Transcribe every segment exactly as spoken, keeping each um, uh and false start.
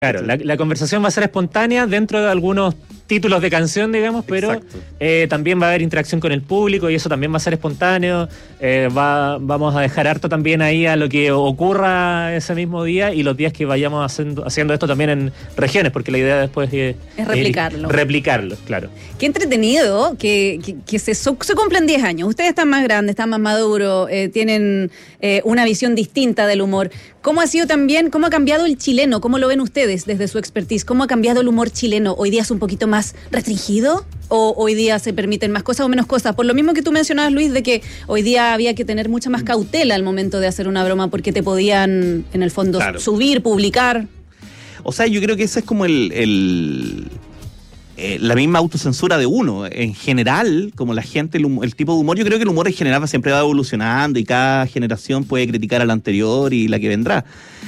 Claro, la, la conversación va a ser espontánea dentro de algunos títulos de canción, digamos, pero eh, también va a haber interacción con el público y eso también va a ser espontáneo. Eh, va, vamos a dejar harto también ahí a lo que ocurra ese mismo día y los días que vayamos haciendo, haciendo esto también en regiones, porque la idea después es, es replicarlo. Es replicarlo, claro. Qué entretenido que, que, que se, se cumplen diez años. Ustedes están más grandes, están más maduros, eh, tienen eh, una visión distinta del humor. ¿Cómo ha sido también, cómo ha cambiado el chileno? ¿Cómo lo ven ustedes desde su expertise? ¿Cómo ha cambiado el humor chileno? ¿Hoy día es un poquito más restringido? ¿O hoy día se permiten más cosas o menos cosas? Por lo mismo que tú mencionabas, Luis, de que hoy día había que tener mucha más cautela al momento de hacer una broma porque te podían, en el fondo, claro, subir, publicar. O sea, yo creo que ese es como el... el... Eh, la misma autocensura de uno. En general, como la gente, el, el tipo de humor, yo creo que el humor en general siempre va evolucionando y cada generación puede criticar a la anterior y la que vendrá.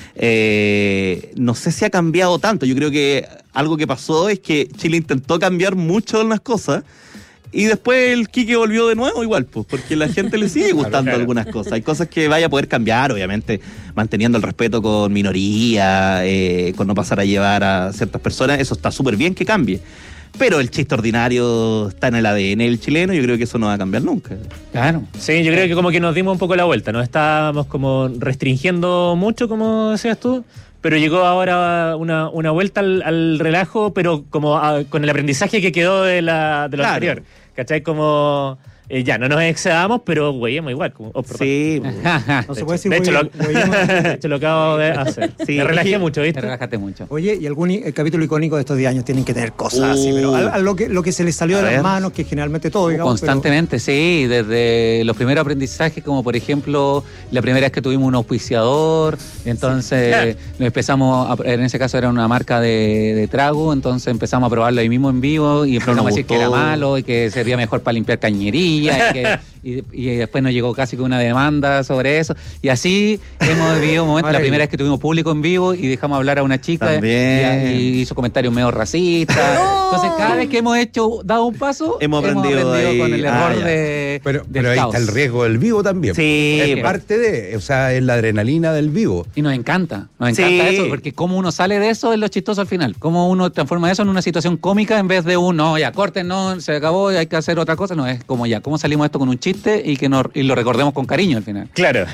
Eh, no sé si ha cambiado tanto. Yo creo que algo que pasó es que Chile intentó cambiar mucho en las cosas y después el Quique volvió de nuevo igual, pues, porque a la gente le sigue gustando claro, claro. algunas cosas. Hay cosas que vaya a poder cambiar, obviamente, manteniendo el respeto con minoría, eh, con no pasar a llevar a ciertas personas. Eso está súper bien que cambie. Pero el chiste ordinario está en el A D N del chileno, yo creo que eso no va a cambiar nunca. Claro. Sí, yo creo que como que nos dimos un poco la vuelta, nos estábamos como restringiendo mucho, como decías tú, pero llegó ahora una, una vuelta al, al relajo, pero como a, con el aprendizaje que quedó de, la, de lo claro. anterior. ¿Cachai? Como... Eh, ya, no nos excedamos, pero güeyemos igual. Como, oh, sí. No se puede decir de hecho, güey, lo, de hecho, lo acabo de hacer. Sí, me relajé mucho, ¿viste? Te relajaste mucho. Oye, y algún el capítulo icónico de estos diez años tienen que tener cosas uh, así, pero a, a lo, que, lo que se les salió a de ver. las manos, que generalmente todo, digamos. Constantemente, pero... sí. Desde los primeros aprendizajes, como por ejemplo, la primera vez que tuvimos un auspiciador, entonces sí. nos empezamos, a, en ese caso era una marca de, de trago, entonces empezamos a probarlo ahí mismo en vivo y empezamos no a decir que era malo y que sería mejor para limpiar cañería y que... Y, y después nos llegó casi con una demanda sobre eso. Y así hemos vivido un momento, la primera vez que tuvimos público en vivo y dejamos hablar a una chica y, y hizo comentarios medio racistas. ¡No! Entonces, cada vez que hemos hecho, dado un paso, hemos aprendido, hemos aprendido ahí, con el error ah, de. Pero, pero ahí está el riesgo del vivo también. Sí. Es parte de, o sea, es la adrenalina del vivo. Y nos encanta, nos encanta sí. eso, porque cómo uno sale de eso es lo chistoso al final. Cómo uno transforma eso en una situación cómica en vez de un, no, ya, corten, no, se acabó, hay que hacer otra cosa. No, es como ya, cómo salimos de esto con un chiste y que nos y lo recordemos con cariño al final. Claro.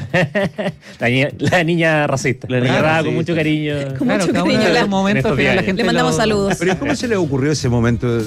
la, niña, la niña racista. La niña racista. Con mucho cariño. Con claro, mucho cada cariño. uno de los momentos, al final la gente le mandamos lo... saludos. Pero ¿cómo se le ocurrió ese momento?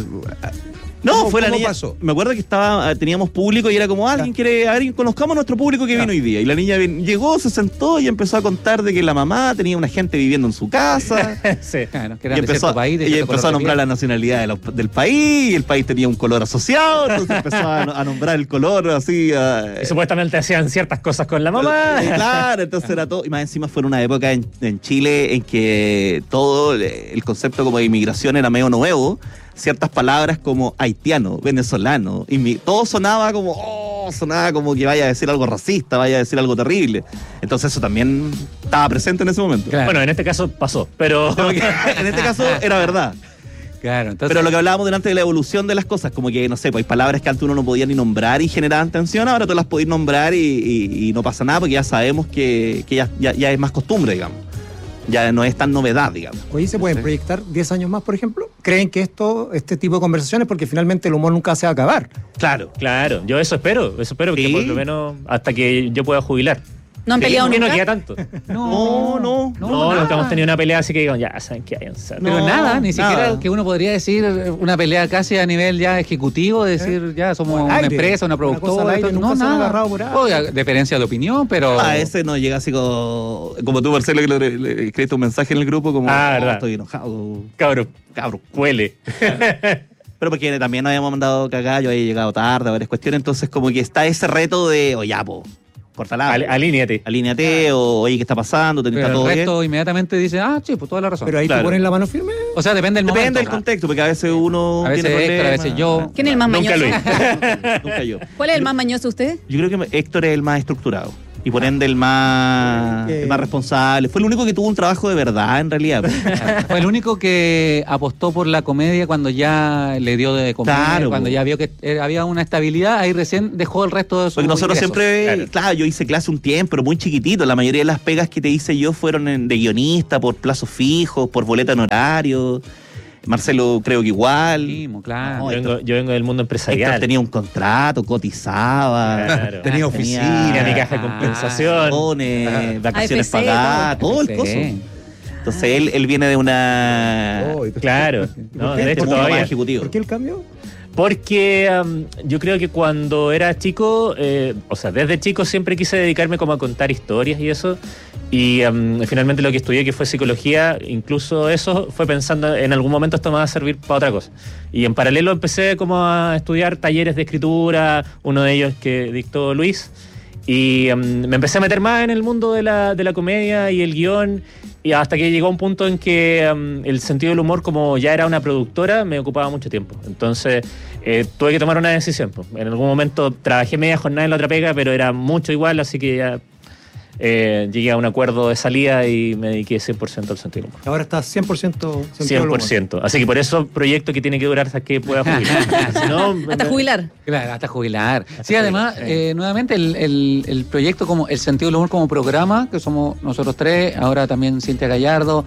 No, ¿Cómo, fue la cómo niña. pasó? Me acuerdo que estaba, teníamos público y era como, alguien quiere, a ver, conozcamos a nuestro público que vino hoy día. Y la niña llegó, se sentó y empezó a contar de que la mamá tenía una gente viviendo en su casa. sí, claro, que era y de empezó, país, de y empezó a nombrar la nacionalidad de los, del país, y el país tenía un color asociado, entonces empezó a, a nombrar el color así. A, y supuestamente hacían ciertas cosas con la mamá. Claro, entonces era todo. Y más encima fue en una época en, en Chile en que todo el concepto como de inmigración era medio nuevo. Ciertas palabras como haitiano, venezolano, y mi, todo sonaba como, oh, sonaba como que vaya a decir algo racista, vaya a decir algo terrible. Entonces eso también estaba presente en ese momento. Claro. Bueno, en este caso pasó, pero... en este caso era verdad. Claro, entonces... Pero lo que hablábamos delante de la evolución de las cosas, como que, no sé, pues hay palabras que antes uno no podía ni nombrar y generaban tensión, ahora tú las podés nombrar y, y, y no pasa nada porque ya sabemos que, que ya, ya, ya es más costumbre, digamos. Ya no es tan novedad, digamos. Oye, ¿se pueden proyectar diez años más, por ejemplo? ¿Creen que esto, este tipo de conversaciones, porque finalmente el humor nunca se va a acabar? Claro. Claro, yo eso espero, eso espero, ¿Sí? que por lo menos hasta que yo pueda jubilar. ¿No han sí, peleado nunca? No queda tanto. No, no. No, no, nunca hemos tenido una pelea así que digan, ya, ¿saben qué hay? Pero no, nada, ni nada. siquiera que uno podría decir una pelea casi a nivel ya ejecutivo, decir, ¿Eh? ya somos una aire, empresa, una productora. Una aire, no, nada. Oye, diferencia de opinión, pero... A ese no llega así como... Como tú, Marcelo, que le, le escribiste un mensaje en el grupo como... Ah, verdad. Oh, estoy enojado. Cabro, cabro. huele. Pero porque también nos habíamos mandado cagar, yo había llegado tarde a varias cuestiones, entonces como que está ese reto de, oye, ya, po, cortala. Al, alíneate. Alíneate, o oye, ¿qué está pasando? ¿Está pero todo el resto bien? Inmediatamente dice, ah, sí, pues toda la razón. Pero ahí claro. te ponen la mano firme. O sea, depende del Depende momento. del contexto, porque a veces uno a veces tiene Héctor, problemas. a veces yo. ¿Quién es el más Nunca mañoso? Luis. Nunca yo. ¿Cuál es el más mañoso usted? Yo creo que Héctor es el más estructurado. Y por ende el más, Eh, el más responsable. Fue el único que tuvo un trabajo de verdad, en realidad. Fue el único que apostó por la comedia cuando ya le dio de comer, Claro, cuando po. ya vio que eh, había una estabilidad, ahí recién dejó el resto de su Porque nosotros ingresos. siempre, Claro. claro. yo hice clase un tiempo, pero muy chiquitito. La mayoría de las pegas que te hice yo fueron en- de guionista, por plazos fijos, por boleta en horario. Marcelo creo que igual. Primo, claro. Yo vengo, yo vengo del mundo Héctor empresarial. tenía un contrato, cotizaba, Claro. Tenía oficina. Tenía mi caja de compensación. vacaciones, vacaciones A F C, pagadas, todo el Sí. coso. Entonces él, él viene de una... Oh, y- Claro. No, de hecho, como más todavía. ejecutivo. ¿Por qué el cambio? Porque um, yo creo que cuando era chico, eh, o sea, desde chico siempre quise dedicarme como a contar historias y eso. Y um, finalmente lo que estudié, que fue psicología, incluso eso fue pensando en algún momento esto me va a servir para otra cosa. Y en paralelo empecé como a estudiar talleres de escritura, uno de ellos que dictó Luis. Y um, me empecé a meter más en el mundo de la, de la comedia y el guión. Y hasta que llegó un punto en que um, el sentido del humor, como ya era una productora, me ocupaba mucho tiempo. Entonces eh, tuve que tomar una decisión. Pues. En algún momento trabajé media jornada en la otra pega, pero era mucho igual, así que ya eh, llegué a un acuerdo de salida y me dediqué cien por ciento al sentido del humor. Ahora está cien por ciento sentido cien del por humor. ciento. Así que por eso proyecto que tiene que durar hasta que pueda jubilar. Si no, Hasta jubilar. Claro, hasta jubilar. Sí, jubilar, además, sí. eh, nuevamente, el, el, el proyecto como el sentido del humor como programa, que somos nosotros tres, ahora también Cintia Gallardo,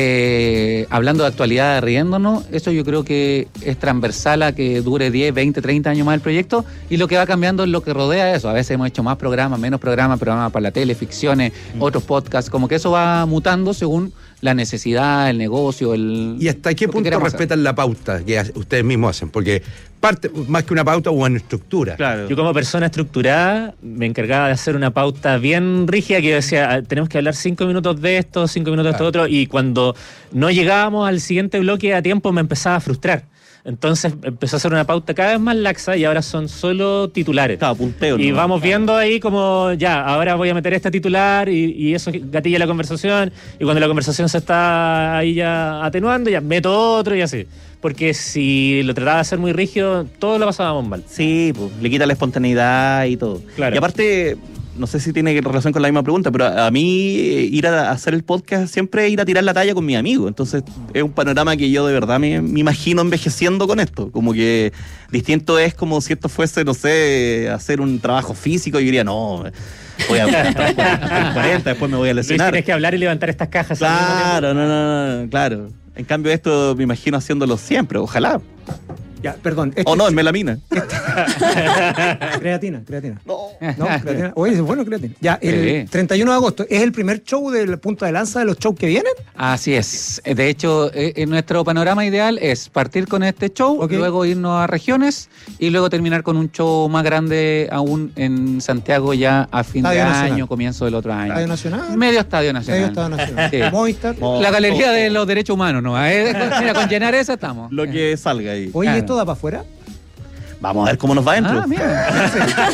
eh, hablando de actualidad, riéndonos, eso yo creo que es transversal a que dure diez, veinte, treinta años más el proyecto, y lo que va cambiando es lo que rodea eso. A veces hemos hecho más programas, menos programas, programas para la tele, ficciones, Mm. otros podcasts, como que eso va mutando según la necesidad, el negocio, el... ¿Y hasta qué lo que punto queramos hacer. respetan la pauta que ha- ustedes mismos hacen? Porque parte, más que una pauta, una estructura. Claro. Yo como persona estructurada me encargaba de hacer una pauta bien rígida que yo decía, "Ah, tenemos que hablar cinco minutos de esto, cinco minutos de esto otro", y cuando no llegábamos al siguiente bloque a tiempo me empezaba a frustrar. Entonces empezó a hacer una pauta cada vez más laxa y ahora son solo titulares. Estaba punteo. Y ¿no? vamos viendo ahí como, ya, ahora voy a meter este titular y, y eso gatilla la conversación. Y cuando la conversación se está ahí ya atenuando, ya meto otro y así. Porque si lo trataba de hacer muy rígido, todos lo pasábamos mal. Sí, pues, le quita la espontaneidad y todo. Claro. Y aparte, no sé si tiene relación con la misma pregunta, pero a, a mí eh, ir a hacer el podcast siempre es ir a tirar la talla con mis amigos. Entonces es un panorama que yo de verdad me, me imagino envejeciendo con esto. Como que distinto es como si esto fuese, no sé, hacer un trabajo físico. Yo diría, no, voy a estar cuarenta, después me voy a Luis, lesionar. tienes que hablar y levantar estas cajas. al mismo tiempo. Claro, no, no, no, claro. En cambio esto me imagino haciéndolo siempre, ojalá. Ya, perdón. este- O no, en melamina. Creatina, creatina. No. No, creatina. Oye, es bueno creatina. Ya, el Sí. treinta y uno de agosto, ¿es el primer show del punto de lanza de los shows que vienen? Así es. De hecho, eh, eh, nuestro panorama ideal es partir con este show, Ok. luego irnos a regiones y luego terminar con un show más grande aún en Santiago ya a fin Estadio de Nacional. año, comienzo del otro año. ¿Estadio Nacional? Medio Estadio Nacional. Medio Estadio Nacional. Sí. Movistar. Oh, La galería oh, de oh. los derechos humanos, ¿no? Eh, Mira, con llenar esa estamos. Lo que salga ahí. Oye, Claro. ¿esto da para afuera? Vamos a ver cómo nos va adentro. Ah, mira.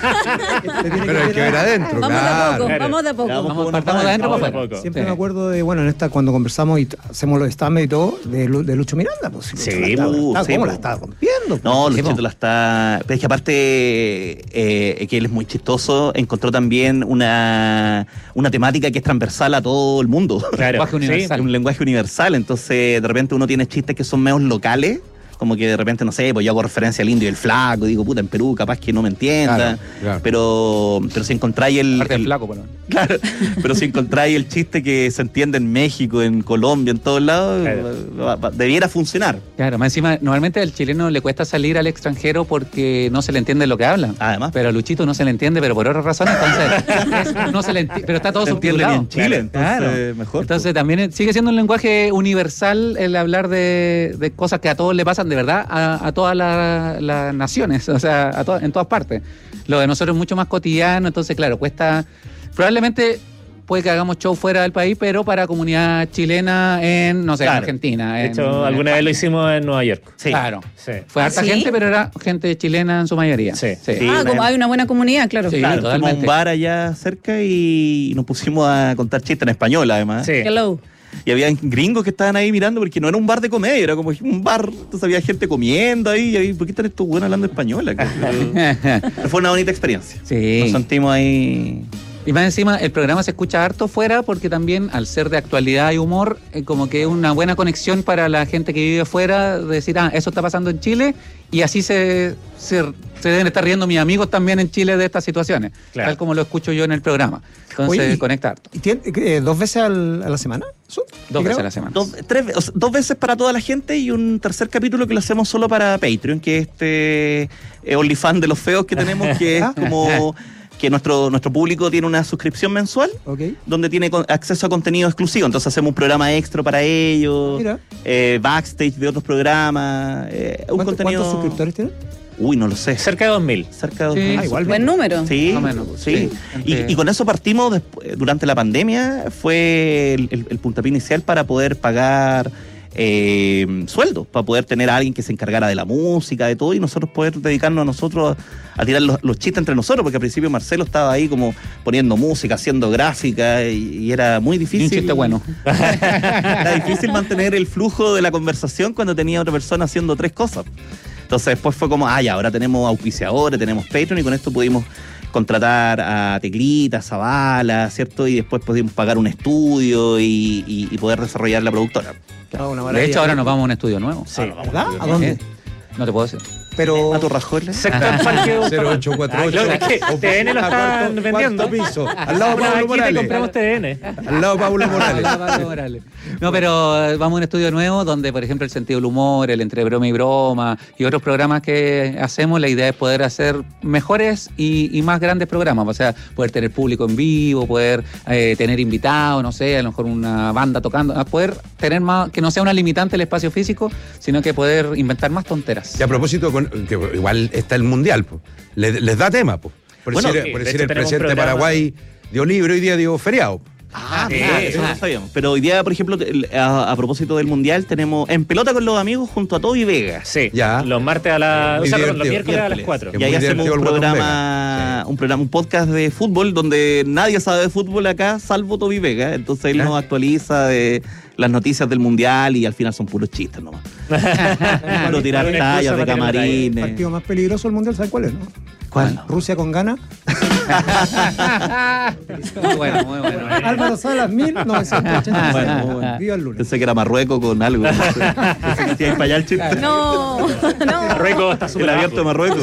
Pero hay que ver adentro, Vamos de a claro. poco, Claro. vamos de a poco. Veamos Vamos, cómo nos partamos va de adentro adentro. para Poco a afuera. poco. Siempre Sí. me acuerdo de, bueno, en esta cuando conversamos y t- hacemos los stand y todo, de, Lu- de Lucho Miranda. Pues, si Sí, Lucho la está- uh, está- sí, ¿Cómo po. la está rompiendo? pues? No, Sí, Luchito po. la está... Pero es que aparte, eh, que él es muy chistoso, encontró también una, una temática que es transversal a todo el mundo. Claro. Lenguaje Sí, universal. Un lenguaje universal, entonces de repente uno tiene chistes que son medios locales, como que de repente, no sé, pues yo hago referencia al indio y el flaco, digo, puta, en Perú capaz que no me entienda, Claro, claro. pero pero si encontráis el... Parte del el- flaco, pero. Claro, pero si encontráis el chiste que se entiende en México, en Colombia, en todos lados, Claro. va- va- debiera funcionar. Claro, más encima, normalmente al chileno le cuesta salir al extranjero porque no se le entiende lo que hablan. Además. Pero a Luchito no se le entiende, pero por otras razones, entonces es- no se le enti- pero está todo Se entiende ni subtitulado. en Chile, entonces Claro. mejor. Entonces también es- sigue siendo un lenguaje universal el hablar de, de cosas que a todos le pasan de verdad a, a todas la- las naciones, o sea, a to- en todas partes. Lo de nosotros es mucho más cotidiano, entonces claro, cuesta, probablemente puede que hagamos show fuera del país, pero para comunidad chilena en, no sé, en Claro. Argentina. De en- hecho, en alguna vez lo España. hicimos en Nueva York. Sí. Claro. Sí. Fue harta ¿Sí? gente, pero era gente chilena en su mayoría. Sí. Sí. Ah, como hay una buena comunidad, claro. Sí. Claro, fuimos a totalmente. un bar allá cerca y nos pusimos a contar chistes en español, además. Sí. Hello. Y había gringos que estaban ahí mirando porque no era un bar de comedia, era como un bar. Entonces había gente comiendo ahí. Y ahí, ¿por qué están estos buenos hablando español acá? Pero, pero fue una bonita experiencia. Sí. Nos sentimos ahí Y más encima, el programa se escucha harto fuera porque también, al ser de actualidad y humor, eh, como que es una buena conexión para la gente que vive fuera, de decir, ah, eso está pasando en Chile, y así se, se, se deben estar riendo mis amigos también en Chile de estas situaciones, claro. Tal como lo escucho yo en el programa. Entonces, Oye, y, conecta harto. ¿Y tiene, eh, dos veces al, a la semana? ¿Eso? Dos veces a la semana. Dos, tres, o sea, dos veces para toda la gente y un tercer capítulo que lo hacemos solo para Patreon, que es este eh, OnlyFans de los feos que tenemos, que es como... que nuestro, nuestro público tiene una suscripción mensual, okay, donde tiene acceso a contenido exclusivo. Entonces hacemos un programa extra para ellos, eh, backstage de otros programas. Eh, un contenido... ¿Cuántos suscriptores tienen? Uy, no lo sé. Cerca de dos mil. Cerca de dos mil. Sí, ah, igual. Buen número. Sí, más o menos. Sí. sí. Y, y con eso partimos después, durante la pandemia. Fue el, el, el puntapié inicial para poder pagar eh, sueldos, para poder tener a alguien que se encargara de la música, de todo, y nosotros poder dedicarnos a nosotros a, a tirar los, los chistes entre nosotros, porque al principio Marcelo estaba ahí como poniendo música, haciendo gráfica, y, y era muy difícil. Y un chiste bueno. Era difícil mantener el flujo de la conversación cuando tenía otra persona haciendo tres cosas. Entonces después fue como, ay, ahora tenemos auspiciadores, tenemos Patreon, y con esto pudimos contratar a Teclita, a Zavala, ¿cierto? Y después pudimos pagar un estudio y, y, y poder desarrollar la productora. Oh, de hecho, ahora nos vamos a un estudio nuevo. Sí. Ah, ¿verdad? ¿A dónde? No te puedo decir. Pero... ¿A Torrajoles? Sector Parque cero ocho cuatro ocho. T V N lo están vendiendo. Piso. Al lado de Pablo Pablo Morales. compramos T V N. Al lado de Pablo Morales. No, pero vamos a un estudio nuevo donde, por ejemplo, el sentido del humor, el entre broma y broma y otros programas que hacemos, la idea es poder hacer mejores y, y más grandes programas. O sea, poder tener público en vivo, poder eh, tener invitados, no sé, a lo mejor una banda tocando, a poder tener más, que no sea una limitante el espacio físico, sino que poder inventar más tonteras. Y a propósito, con, que igual está el Mundial, pues. Les, les da tema, pues. Por bueno, decir, sí, por de decir hecho, el presidente de Paraguay dio libre, hoy día dio feriado. Ah, sí, eso no sabíamos. Pero hoy día, por ejemplo, a, a propósito del Mundial, tenemos En Pelota con los Amigos junto a Toby Vega. Sí, ya. Los martes a las... O sea, los miércoles a las cuatro. Y ahí hacemos un programa, sí. un programa, un podcast de fútbol donde nadie sabe de fútbol acá, salvo Toby Vega. Entonces él ¿Eh? nos actualiza de las noticias del Mundial y al final son puros chistes nomás. Puro tirar tallas de camarines. El partido más peligroso del Mundial, ¿sabes cuál es, no? ¿Cuál? Rusia con Ghana. Muy bueno, muy bueno. Álvaro Salas, mil novecientos ochenta y seis. Bueno, bueno. Viva el lunes. Pensé que era Marruecos con algo. No sé. ¿Tienes para allá el chiste? No, no. Marruecos está súper el abierto de Marruecos.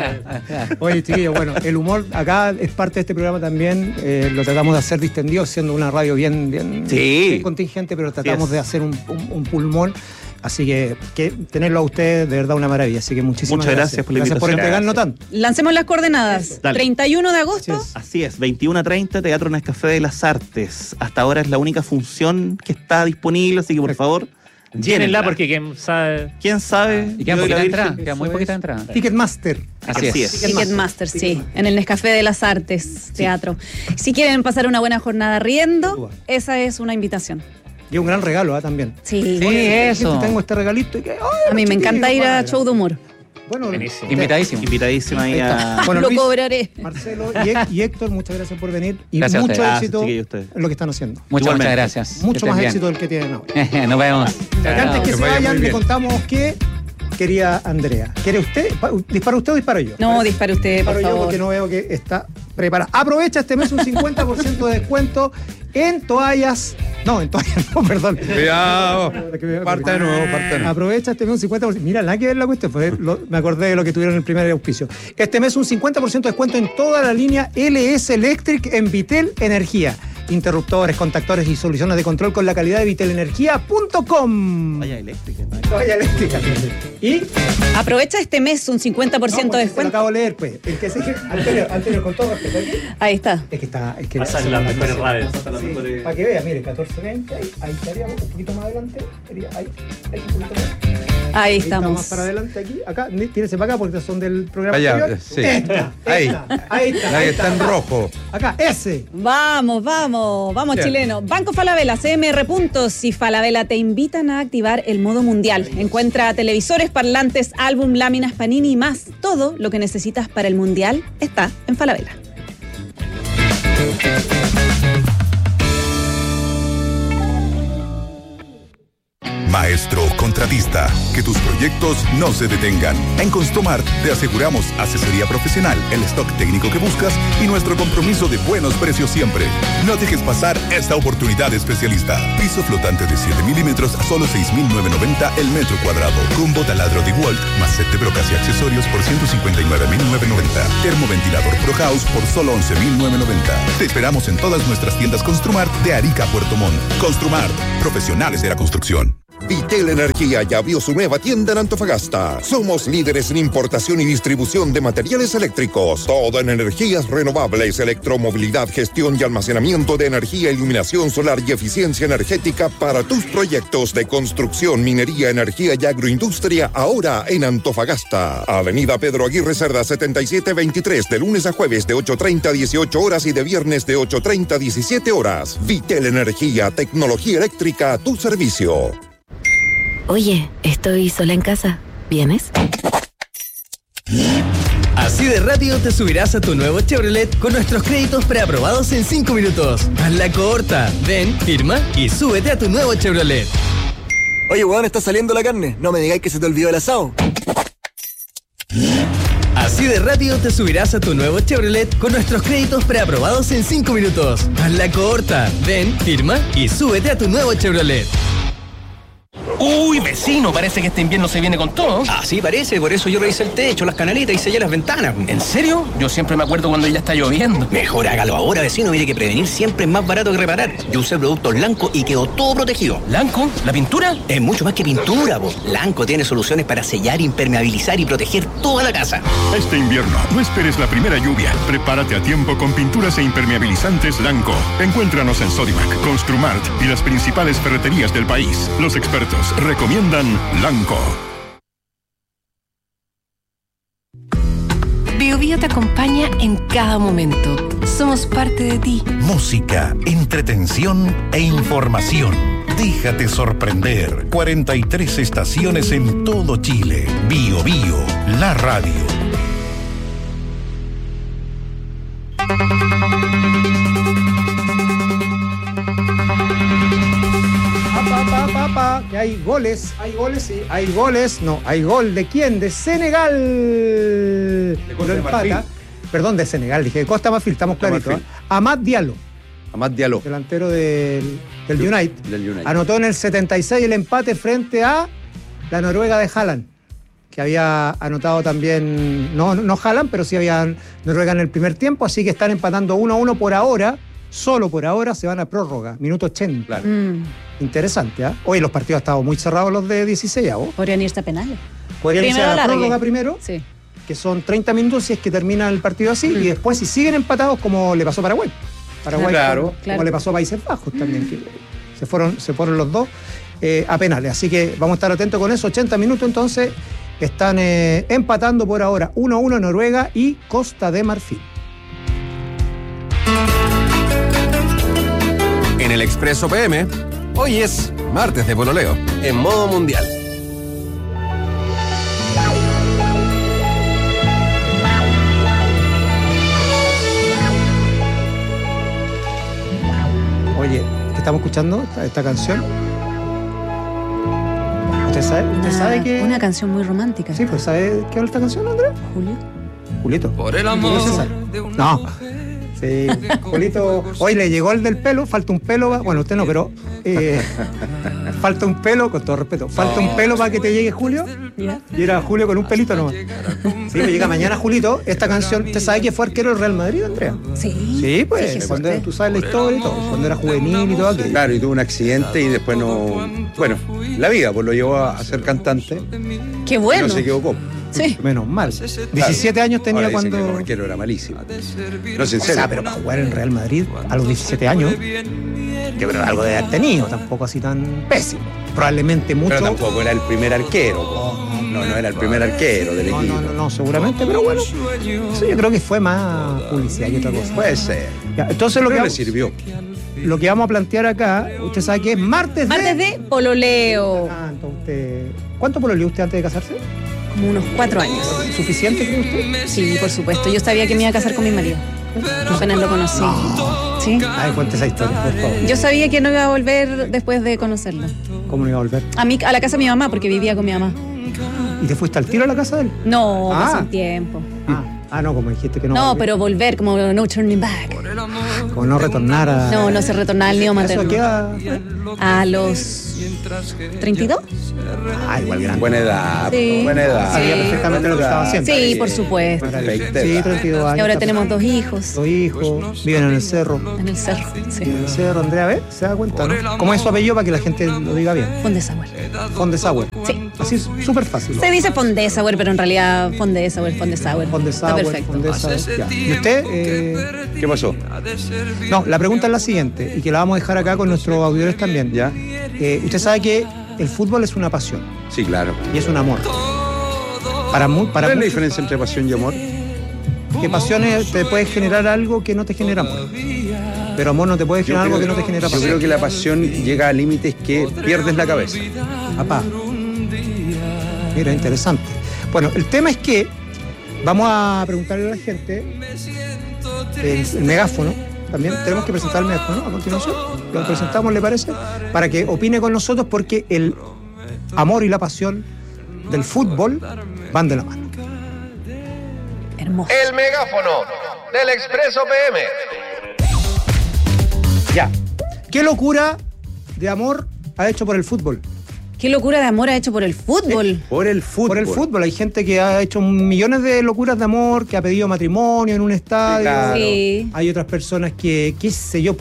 Oye, chiquillos, bueno, el humor acá es parte de este programa también. Eh, lo tratamos de hacer distendido, siendo una radio bien, bien, sí. bien contingente, pero tratamos sí de hacer un, un, un pulmón. Así que, que tenerlo a ustedes de verdad una maravilla. Así que muchísimas Muchas gracias. gracias por la gracias por entregarnos tanto. Lancemos las coordenadas. Dale. treinta y uno de agosto. Así es, Así es, veintiuno a treinta, Teatro Nescafé de las Artes. Hasta ahora es la única función que está disponible, así que por favor, llénenla porque quién sabe. ¿Quién sabe? Y quedan poquita entrada. Queda muy poquita entrada. Ticketmaster. Así, Así es. es. Ticketmaster, sí. En el Nescafé de las Artes, teatro. Sí. Si quieren pasar una buena jornada riendo, esa es una invitación. Y un gran regalo, ¿eh? También. Sí, sí eso. Tengo este regalito. Y que, a mí me encanta ir a show de humor. Bueno, invitadísimo. Invitadísima ahí a... Bueno, lo Luis, cobraré. Marcelo y, y Héctor, muchas gracias por venir. Y gracias mucho éxito ah, sí, en lo que están haciendo. Muchas, muchas gracias. Mucho más bien. éxito del que tienen ahora. Nos vemos. Antes que, que se vayan, le contamos que quería Andrea. ¿Quiere usted? ¿Dispara usted o disparo yo? No, dispara usted, por disparo favor. yo porque no veo que está preparada. Aprovecha este mes un cincuenta por ciento de descuento en toallas. No, en toallas no, perdón. Cuidado. Parte de nuevo, parte de nuevo. Aprovecha este mes un cincuenta por ciento. Mira, nada que ver la cuestión. Pues, lo, me acordé de lo que tuvieron en el primer auspicio. Este mes un cincuenta por ciento de descuento en toda la línea L S Electric en Vitel Energía. Interruptores, contactores y soluciones de control con la calidad de vitelergia punto com. Vaya eléctrica. Vaya eléctrica. Y aprovecha este mes un cincuenta por ciento no, de descuento. Lo acabo de leer, pues. El que se anterior, anterior, con todo respeto. Aquí. Ahí está. Es que está. Es que pasan las mejores radios. Sí, para que vea, mire, catorce veinte, ahí, ahí estaríamos un poquito más adelante. Sería ahí, ahí un poquito más. Ahí, ahí estamos. estamos Más para adelante aquí, acá, tírese para acá porque son del programa allá, anterior. sí. Esta, ahí. Esta, ahí está. Ahí está en rojo. Acá, ese. Vamos, vamos, vamos, yeah. Chileno. Banco Falabella, C M R Puntos y Falabella te invitan a activar el modo mundial. Encuentra televisores, parlantes, álbum, láminas, panini y más. Todo lo que necesitas para el mundial está en Falabella. Maestro contratista, que tus proyectos no se detengan. En Construmart te aseguramos asesoría profesional, el stock técnico que buscas y nuestro compromiso de buenos precios siempre. No dejes pasar esta oportunidad especialista. Piso flotante de siete milímetros a solo seis mil novecientos noventa el metro cuadrado. Combo taladro de Walt más set de brocas y accesorios por ciento cincuenta y nueve mil novecientos noventa. Termoventilador Pro House por solo once mil novecientos noventa. Te esperamos en todas nuestras tiendas Construmart de Arica a Puerto Montt. Construmart, profesionales de la construcción. Vitel Energía ya abrió su nueva tienda en Antofagasta. Somos líderes en importación y distribución de materiales eléctricos. Todo en energías renovables, electromovilidad, gestión y almacenamiento de energía, iluminación solar y eficiencia energética para tus proyectos de construcción, minería, energía y agroindustria, ahora en Antofagasta. Avenida Pedro Aguirre Cerda setenta y siete veintitrés, de lunes a jueves de ocho treinta a dieciocho horas y de viernes de ocho treinta a diecisiete horas. Vitel Energía, tecnología eléctrica a tu servicio. Oye, estoy sola en casa. ¿Vienes? Así de rápido te subirás a tu nuevo Chevrolet con nuestros créditos preaprobados en cinco minutos. Haz la corta. Ven, firma y súbete a tu nuevo Chevrolet. Oye, weón, está saliendo la carne. No me digáis que se te olvidó el asado. Así de rápido te subirás a tu nuevo Chevrolet con nuestros créditos preaprobados en cinco minutos. Haz la corta. Ven, firma y súbete a tu nuevo Chevrolet. Uy, vecino, parece que este invierno se viene con todo. Ah, sí, parece, por eso yo revisé el techo, las canaletas y sellé las ventanas. ¿En serio? Yo siempre me acuerdo cuando ya está lloviendo. Mejor hágalo ahora, vecino, mire que prevenir siempre es más barato que reparar. Yo usé productos Lanco y quedó todo protegido. ¿Lanco? ¿La pintura? Es mucho más que pintura, po. Lanco tiene soluciones para sellar, impermeabilizar y proteger toda la casa. Este invierno, no esperes la primera lluvia. Prepárate a tiempo con pinturas e impermeabilizantes Lanco. Encuéntranos en Sodimac, Construmart y las principales ferreterías del país. Los expertos recomiendan Lanco. Bio Bio te acompaña en cada momento. Somos parte de ti. Música, entretención e información. Déjate sorprender. cuarenta y tres estaciones en todo Chile. Bio Bio, la radio. Que hay goles, hay goles, sí, hay goles, no, hay gol de quién, de Senegal. De Costa de Marfil. Perdón, de Senegal, dije de Costa de Marfil, estamos claritos. ¿eh? Amad Diallo. Amad Diallo. Delantero del, del, United. del United. Anotó en el setenta y seis el empate frente a la Noruega de Haaland, que había anotado también, no, no Haaland, pero sí había Noruega en el primer tiempo, así que están empatando uno a uno por ahora. Solo por ahora se van a prórroga, minuto ochenta. Claro. Mm. Interesante, ¿ah? ¿eh? Hoy los partidos han estado muy cerrados, los de dieciséis. ¿ah? Podrían irse a penales. Podrían irse a la largue. prórroga primero, sí. Que son treinta minutos si es que termina el partido así, mm. y después si siguen empatados, como le pasó a Paraguay. Paraguay, claro, como, claro. como le pasó a Países Bajos también, que se fueron, se fueron los dos eh, a penales. Así que vamos a estar atentos con eso. ochenta minutos entonces están eh, empatando por ahora uno a uno Noruega y Costa de Marfil. En el Expreso P M, hoy es martes de pololeo, en modo mundial. Oye, ¿qué estamos escuchando esta, esta canción? ¿Usted sabe, usted una, sabe que...? Una canción muy romántica. Sí, pues ¿sabe qué habla esta canción, Andrés? Julio. Julito. Por el amor de una No. Sí, Julito, hoy le llegó el del pelo, falta un pelo, bueno, usted no, pero eh, falta un pelo, con todo respeto, falta un pelo para que te llegue Julio, ¿Ya? Y era Julio con un pelito nomás. Sí, pues llega mañana Julito, esta canción, ¿usted sabe que fue arquero del Real Madrid, Andrea? Sí. Sí, pues, cuando era, tú sabes la historia y todo, cuando era juvenil y todo aquello. Claro, y tuvo un accidente y después no... Bueno, la vida pues lo llevó a ser cantante. Qué bueno. Y no se equivocó. Sí. Menos mal. diecisiete años tenía. Ahora dicen cuando... que el arquero era malísimo. No sé, en O serio. sea, pero para jugar en Real Madrid a los diecisiete años, yo creo que algo de haber tenido, tampoco así tan pésimo. Probablemente mucho. Pero tampoco era el primer arquero. po. No, no era el primer arquero del No, equipo. no, no, no, seguramente, pero bueno, eso yo creo que fue más publicidad que otra cosa. Puede ser. Ya, entonces lo que, Pero le vamos, sirvió. lo que vamos a plantear acá, usted sabe que es martes de... Martes de pololeo. Ah, entonces usted... ¿Cuánto pololeó usted antes de casarse? Como unos cuatro años. ¿Suficiente cree usted? Sí, por supuesto. Yo sabía que me iba a casar con mi marido. Apenas lo conocí. ¿Sí? Ay, cuente esa historia, por favor. Yo sabía que no iba a volver después de conocerlo. ¿Cómo no iba a volver? A, mi, a la casa de mi mamá, porque vivía con mi mamá. ¿Y te fuiste al tiro a la casa de él? No, Ah. pasó un tiempo. Ah, ah, no, como dijiste que no. No, volver. pero volver, como no turning back. Como no retornar a. No, no se retornaba al nido ¿Eso materno. queda? A los treinta y dos. Ah, igual grande. Buena edad, Sí. buena edad. Sabía perfectamente lo que estaba haciendo. Sí, por supuesto. Perfecta Sí, edad. treinta y dos años. Y ahora está tenemos dos hijos Dos hijos, viven en el cerro. en el cerro. Sí. En el cerro, Andrea, a ver, se da cuenta, ¿no? ¿Cómo es su apellido para que la gente lo diga bien? Fondesauer. Fondesauer. Sí. Así es súper fácil. Se dice Fondesauer, pero en realidad Fondesauer, Fondesauer. Fondesauer, Está perfecto. Fondesauer, ya. ¿Y usted? Eh, ¿Qué pasó? No, la pregunta es la siguiente, y que la vamos a dejar acá con nuestros auditores también. ¿Ya? Eh, usted sabe que el fútbol es una pasión Sí, claro. y es un amor. Para, mu para ¿Cuál es la muchos, diferencia entre pasión y amor? que pasiones te puede generar algo que no te genera amor. Pero amor no te puede generar algo que no te genera Yo pasión. creo que la pasión llega a límites que pierdes la cabeza. Apá. Mira, interesante. Bueno, el tema es que vamos a preguntarle a la gente el, el megáfono. También tenemos que presentar el megáfono, ¿no? A continuación. Lo presentamos, ¿le parece? Para que opine con nosotros, porque el amor y la pasión del fútbol van de la mano. Hermoso. El megáfono del Expreso P M. Ya. ¿Qué locura de amor ha hecho por el fútbol? ¿Qué locura de amor ha hecho por el fútbol? Por el fútbol. Por el fútbol. Hay gente que ha hecho millones de locuras de amor, que ha pedido matrimonio en un estadio. Claro. Sí. Hay otras personas que, qué sé yo,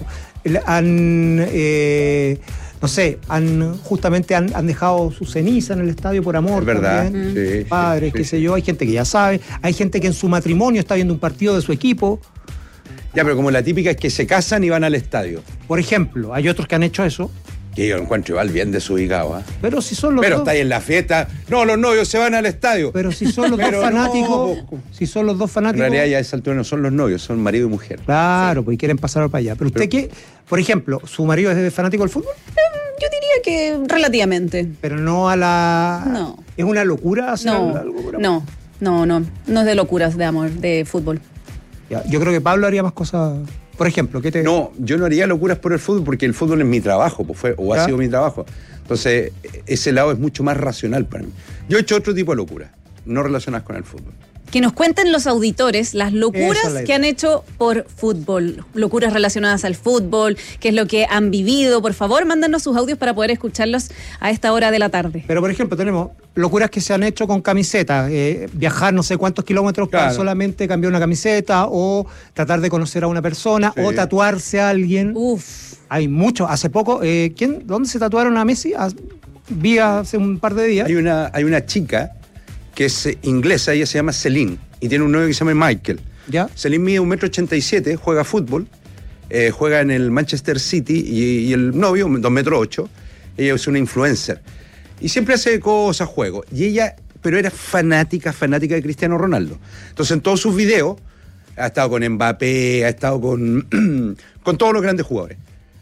han, eh, no sé, han justamente han, han dejado su ceniza en el estadio por amor. Es verdad. También. Sí, sí, Padres, sí, qué sí. sé yo. Hay gente que ya sabe. Hay gente que en su matrimonio está viendo un partido de su equipo. Ya, pero como la típica es que se casan y van al estadio. Por ejemplo, hay otros que han hecho eso. Que yo encuentro igual bien desubicado, ¿ah? Pero si son los Pero dos, está ahí en la fiesta. No, los novios se van al estadio. pero si son los dos Pero no, fanáticos, po. si son los dos En fanáticos. realidad ya a esa altura no son los novios, son marido y mujer. Claro, pues y quieren pasar para allá. Pero usted qué, por ejemplo, ¿su marido es fanático del fútbol? Yo diría que relativamente. Pero no a la. No. ¿Es una locura hacer No, algo por amor? no, no, no. No es de locuras de amor, de fútbol. Ya, yo creo que Pablo haría más cosas. Por ejemplo, ¿qué te.? No, yo no haría locuras por el fútbol porque el fútbol es mi trabajo, pues fue, o ha ¿Ya? sido mi trabajo. Entonces, ese lado es mucho más racional para mí. Yo he hecho otro tipo de locuras, no relacionadas con el fútbol. Que nos cuenten los auditores las Esa locuras es la idea. que han hecho por fútbol, locuras relacionadas al fútbol, qué es lo que han vivido. Por favor, mándanos sus audios para poder escucharlos a esta hora de la tarde. Pero, por ejemplo, tenemos locuras que se han hecho con camisetas. Eh, viajar no sé cuántos kilómetros para Claro. solamente cambiar una camiseta, o tratar de conocer a una persona, Sí. o tatuarse a alguien. Uf. Hay mucho. Hace poco, eh, ¿quién? ¿Dónde se tatuaron a Messi? Ah, vi hace un par de días. Hay una, hay una chica que es eh, inglesa, ella se llama Celine, y tiene un novio que se llama Michael. ¿Ya? Celine mide un metro ochenta y siete, juega fútbol, eh, juega en el Manchester City, y, y el novio, dos metros ocho, ella es una influencer. Y siempre hace cosas, juegos. Y ella, pero era fanática, fanática de Cristiano Ronaldo. Entonces en todos sus videos, ha estado con Mbappé, ha estado con, con todos los grandes jugadores.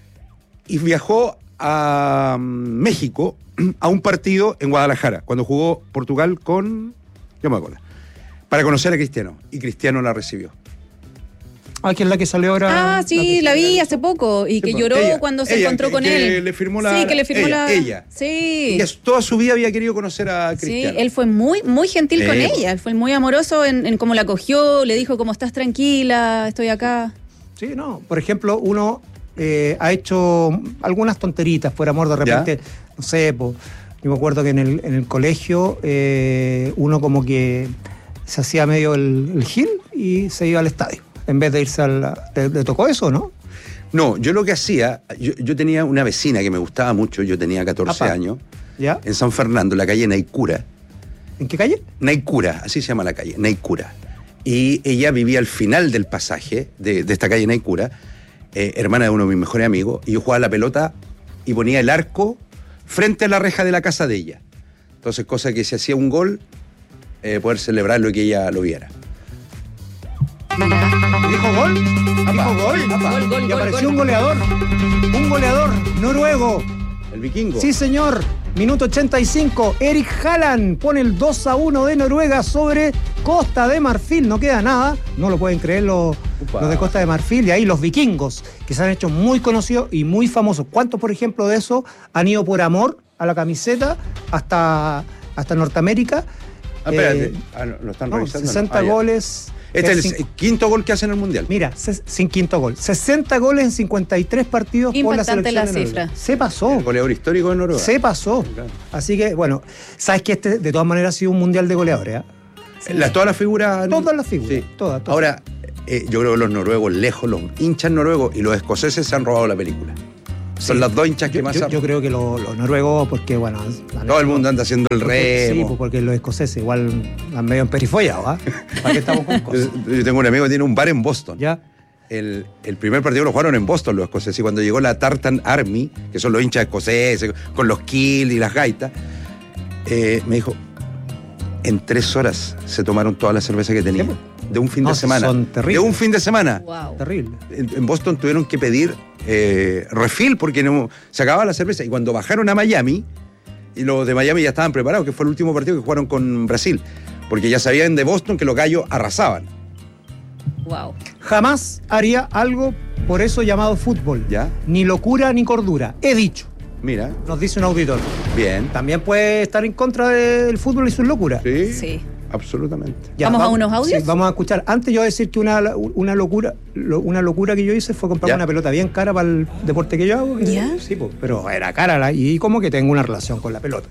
Y viajó a México a un partido en Guadalajara, cuando jugó Portugal con... Yo me acuerdo. Para conocer a Cristiano. Y Cristiano la recibió. Ah, que es la que salió ahora. Ah, sí, la vi hace poco y que Sí, lloró ella, cuando se ella, encontró que- con que él. le firmó la- Sí, que le firmó ella, la. ella. Sí. Ella toda su vida había querido conocer a Sí, Cristiano. él fue muy, muy gentil Sí, con pues. ella. Él fue muy amoroso en, en cómo la acogió, le dijo como estás tranquila, estoy acá. Sí, no. Por ejemplo, uno eh, ha hecho algunas tonteritas por amor de repente. No sé, po, yo me acuerdo que en el, en el colegio eh, uno como que se hacía medio el, el gil y se iba al estadio. En vez de irse al... ¿Le, le tocó eso, no? No, yo lo que hacía, yo, yo tenía una vecina que me gustaba mucho, yo tenía catorce Apa. años, ¿Ya? en San Fernando, en la calle Naicura. ¿En qué calle? Naicura, así se llama la calle, Naicura. Y ella vivía al final del pasaje de, de esta calle Naicura, eh, hermana de uno de mis mejores amigos, y yo jugaba la pelota y ponía el arco frente a la reja de la casa de ella. Entonces, cosa que si hacía un gol, eh, poder celebrarlo y que ella lo viera. ¿Dijo gol? ¿Dijo gol? Gol, gol, y gol, apareció gol. un goleador. Un goleador noruego. El vikingo. Sí, señor. Minuto ochenta y cinco. Eric Haaland pone el dos a uno de Noruega sobre Costa de Marfil. No queda nada. No lo pueden creer los, Upa. Los de Costa de Marfil, y ahí los vikingos, que se han hecho muy conocidos y muy famosos. ¿Cuántos, por ejemplo, de esos han ido por amor a la camiseta hasta, hasta Norteamérica? Ah, espérate, Eh, ah, no, lo están no, revisando. sesenta Ah, ya. goles. Este es el cinco- quinto gol que hacen en el Mundial. Mira, ses- sin quinto gol. sesenta goles en cincuenta y tres partidos por la Impactante selección la de Noruega. cifra. Se pasó. El goleador histórico de Noruega. Se pasó. Claro. Así que, bueno, sabes que este de todas maneras ha sido un mundial de goleadores. ¿eh? La- todas las figuras. Todas las figuras. Sí. Todas, todas. Ahora, eh, yo creo que los noruegos lejos, los hinchas noruegos y los escoceses se han robado la película. Son Sí. las dos hinchas que yo, más yo, han- yo creo que los, los noruegos, porque bueno. han Todo el hecho- mundo anda haciendo el porque- remo. Sí, pues porque los escoceses igual han medio emperifollados, ¿ah? ¿Para qué estamos con cosas? Yo, yo tengo un amigo que tiene un bar en Boston. Ya. El, el primer partido lo jugaron en Boston los escoceses y cuando llegó la Tartan Army, que son los hinchas escoceses, con los kills y las gaitas, eh, me dijo, en tres horas se tomaron toda la cerveza que tenían. De un fin No, de semana. son terribles. De un fin de semana. Wow. Terrible. En, en Boston tuvieron que pedir eh, refill porque no, se acababa la cerveza. Y cuando bajaron a Miami, y los de Miami ya estaban preparados, que fue el último partido que jugaron con Brasil, porque ya sabían de Boston que los gallos arrasaban. Wow. Jamás haría algo por eso llamado fútbol. ¿Ya? Ni locura ni cordura. He dicho. Mira, Nos dice un auditor. bien. También puede estar en contra del fútbol y sus locuras. Sí, Sí. absolutamente. Ya, ¿Vamos a unos audios? Sí, vamos a escuchar. Antes yo voy a decir que una, una locura lo- una locura que yo hice fue comprar Ya. una pelota bien cara para el deporte que yo hago. que- ¿Ya? Sí, pues, pero era cara la- y como que tengo una relación con la pelota.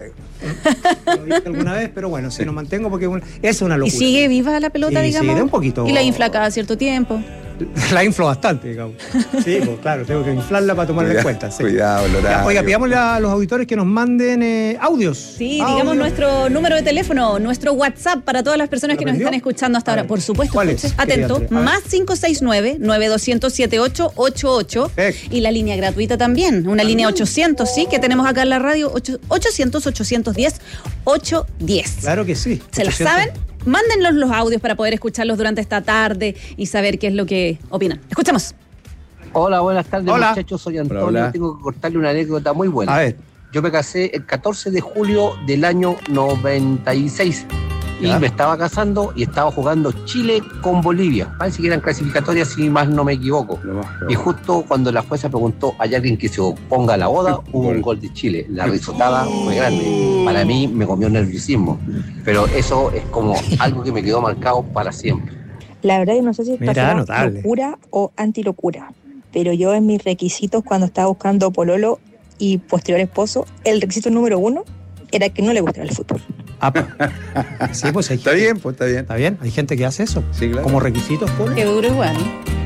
Lo dije alguna vez, pero bueno, si no mantengo porque un- es una ¿Y locura. sigue viva la pelota, Sí, digamos? sigue un poquito. Y la infla cada cierto tiempo. La inflo bastante, digamos. Sí, pues claro, tengo que inflarla para tomarla en Cuidado, cuenta. Sí. cuidado, el Ya, horario. oiga, pidámosle a los auditores que nos manden eh, audios. Sí, Audios. digamos nuestro número de teléfono, nuestro WhatsApp para todas las personas ¿Lo que nos aprendió? están escuchando hasta A ahora. ver. Por supuesto, ¿Cuál escuche, es, atento, querida Andrea? A ver. más cinco seis nueve, nueve dos cero siete, siete ocho ocho ocho Perfecto. y la línea gratuita también, una línea ochocientos, sí, que tenemos acá en la radio, ocho- ochocientos, ochocientos diez, ochocientos diez. Claro que sí. ¿Se las ochocientos. saben? Mándenlos los audios para poder escucharlos durante esta tarde y saber qué es lo que opinan. Escuchemos. Hola, buenas tardes, Hola. muchachos. Soy Antonio. Hola, hola. Tengo que contarle una anécdota muy buena. A ver. Yo me casé el catorce de julio del año noventa y seis y Ya. me estaba casando y estaba jugando Chile con Bolivia. Parece que eran clasificatorias, si más no me equivoco. Lo más probable. Y justo cuando la jueza preguntó, ¿hay alguien que se oponga a la boda? Hubo un gol de Chile. La risotada fue grande. Para mí me comió nerviosismo. Pero eso es como algo que me quedó marcado para siempre. La verdad, yo no sé si esta Mira, será notable. locura o antilocura, pero yo en mis requisitos cuando estaba buscando pololo y posterior esposo, el requisito número uno era que no le gustara el fútbol. Apa. Sí, pues hay Está bien, pues está bien. Está bien, hay gente que hace eso. Sí, claro. Como requisitos, Polo. Qué duro igual.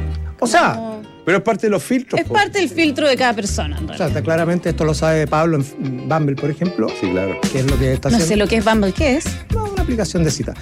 O sea, Pero es parte de los filtros. Es po. parte del filtro de cada persona, en o sea, realidad. está claramente esto lo sabe Pablo en Bumble, por ejemplo, Sí, claro. que es lo que está No haciendo. sé lo que es Bumble, ¿qué es? No, una aplicación de cita.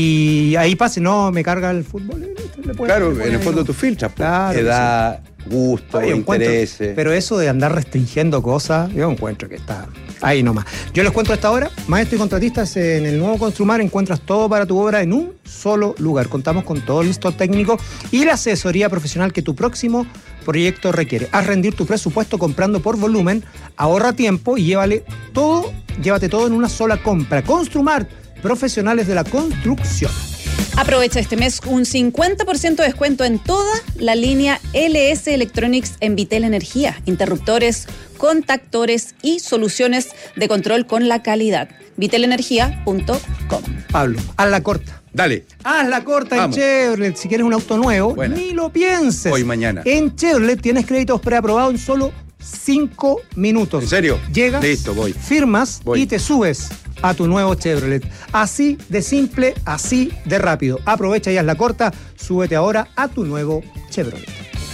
Y ahí pasa, no, me carga el fútbol. eh, le puede- Claro, le pone en el ahí, fondo ¿no? tú filtras. po. Claro que Edad, gusto, Oye, encuentro- intereses. Pero eso de andar restringiendo cosas, yo encuentro que está ahí nomás. Yo les cuento a esta hora, maestro y contratistas, en el nuevo Construmar encuentras todo para tu obra en un solo lugar. Contamos con todo el listo técnico y la asesoría profesional que tu próximo proyecto requiere. Haz rendir tu presupuesto comprando por volumen, ahorra tiempo y llévale todo, llévate todo en una sola compra. Construmar, profesionales de la construcción. Aprovecha este mes un cincuenta por ciento de descuento en toda la línea L S Electronics en Vitel Energía. Interruptores, contactores y soluciones de control con la calidad. vitel energía punto com. Pablo, haz la corta. Dale. Haz la corta Vamos. en Chevrolet. Si quieres un auto nuevo, Buena. ni lo pienses. Hoy, mañana. En Chevrolet tienes créditos preaprobados en solo cinco minutos. ¿En serio? Llegas, Listo, voy. firmas Voy. y te subes a tu nuevo Chevrolet. Así de simple, así de rápido. Aprovecha y haz la corta. Súbete ahora a tu nuevo Chevrolet.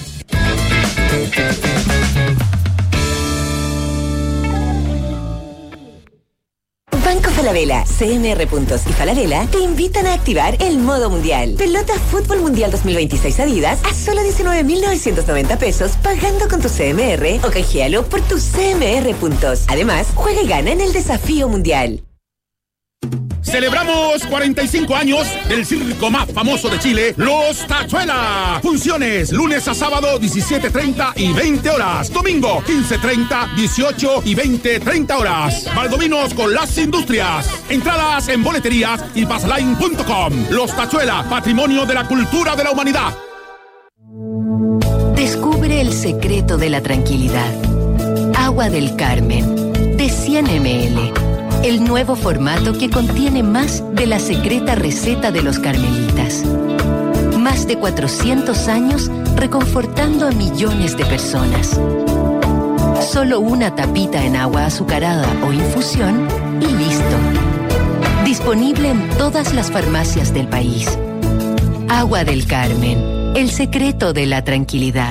Banco Falabella, C M R Puntos y Falabella te invitan a activar el modo mundial. Pelota Fútbol Mundial dos mil veintiséis Adidas a solo diecinueve mil novecientos noventa pesos pagando con tu C M R o canjealo por tus C M R Puntos. Además, juega y gana en el desafío mundial. Celebramos cuarenta y cinco años del circo más famoso de Chile, Los Tachuela. Funciones lunes a sábado diecisiete treinta y veinte horas. Domingo quince treinta, dieciocho y veinte treinta horas. Valdominos con las industrias. Entradas en boleterías y baseline punto com. Los Tachuela, patrimonio de la cultura de la humanidad. secreto de la tranquilidad. Agua del Carmen, de cien mililitros. El nuevo formato que contiene más de la secreta receta de los carmelitas. Más de cuatrocientos años reconfortando a millones de personas. Solo una tapita en agua azucarada o infusión y listo. Disponible en todas las farmacias del país. Agua del Carmen, el secreto de la tranquilidad.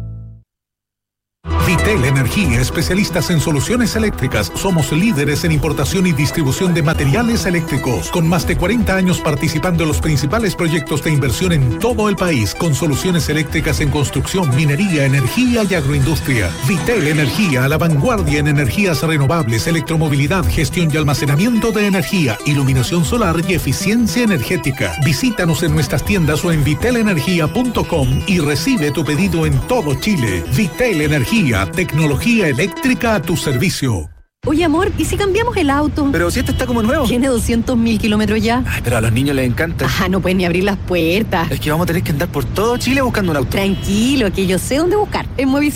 Vitel Energía, especialistas en soluciones eléctricas. Somos líderes en importación y distribución de materiales eléctricos, con más de cuarenta años participando en los principales proyectos de inversión en todo el país, con soluciones eléctricas en construcción, minería, energía y agroindustria. Vitel Energía, a la vanguardia en energías renovables, electromovilidad, gestión y almacenamiento de energía, iluminación solar y eficiencia energética. Visítanos en nuestras tiendas o en vitel energía punto com y recibe tu pedido en todo Chile. Vitel Energía, tecnología eléctrica a tu servicio. Oye, amor, ¿y si cambiamos el auto? Pero si este está como nuevo. Tiene doscientos mil kilómetros ya. Ay, pero a los niños les encanta. Ah, no pueden ni abrir las puertas. Es que vamos a tener que andar por todo Chile buscando un auto. Tranquilo, que yo sé dónde buscar. En Movistar.